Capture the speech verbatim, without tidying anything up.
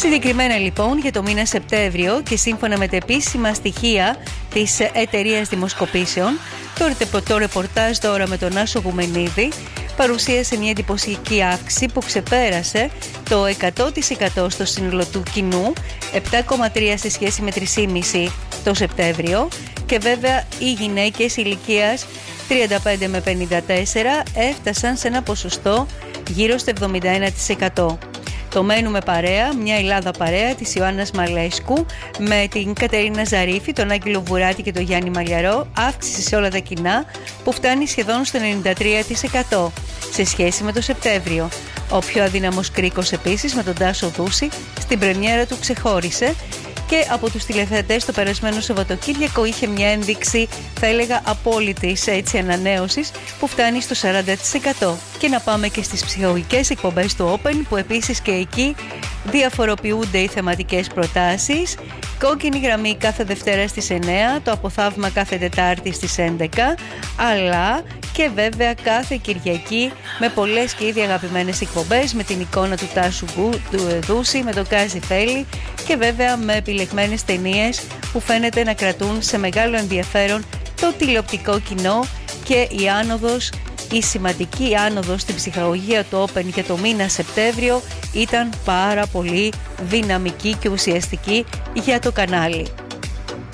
Συγκεκριμένα λοιπόν για το μήνα Σεπτέμβριο και σύμφωνα με τα επίσημα στοιχεία της εταιρείας δημοσκοπήσεων, το, το ρεπορτάζ τώρα με τον Άσο Γουμενίδη παρουσίασε μια εντυπωσιακή αύξηση που ξεπέρασε το εκατό τοις εκατό στο σύνολο του κοινού, επτά κόμμα τρία σε σχέση με τρία κόμμα πέντε το Σεπτέμβριο, και βέβαια οι γυναίκες ηλικίας τριάντα πέντε με πενήντα τέσσερα έφτασαν σε ένα ποσοστό γύρω στο εβδομήντα ένα τοις εκατό. Το Μένουμε Παρέα, μια Ελλάδα παρέα της Ιωάννας Μαλέσκου με την Κατερίνα Ζαρίφη, τον Άγγελο Βουράτη και τον Γιάννη Μαλιαρό, αύξηση σε όλα τα κοινά που φτάνει σχεδόν στο ενενήντα τρία τοις εκατό σε σχέση με το Σεπτέμβριο. Ο πιο αδύναμος κρίκος επίσης με τον Τάσο Δούση στην πρεμιέρα του ξεχώρισε και από τους τηλεθεατές το περασμένο Σαββατοκύριακο είχε μια ένδειξη, θα έλεγα, απόλυτης έτσι ανανέωσης που φτάνει στο σαράντα τοις εκατό. Και να πάμε και στις ψυχολογικές εκπομπές του Open, που επίσης και εκεί διαφοροποιούνται οι θεματικές προτάσεις. Κόκκινη γραμμή κάθε Δευτέρα στις εννέα, το Αποθαύμα κάθε Τετάρτη στις έντεκα, αλλά και βέβαια κάθε Κυριακή με πολλές και ήδη αγαπημένες εκπομπές, με την εικόνα του Τάσου του Δούση, με τον Κάζι Φέλη και βέβαια με επιλεγμένες ταινίες που φαίνεται να κρατούν σε μεγάλο ενδιαφέρον το τηλεοπτικό κοινό. Και η άνοδος, η σημαντική άνοδος στην ψυχαγωγία του Open για το μήνα Σεπτέμβριο ήταν πάρα πολύ δυναμική και ουσιαστική για το κανάλι.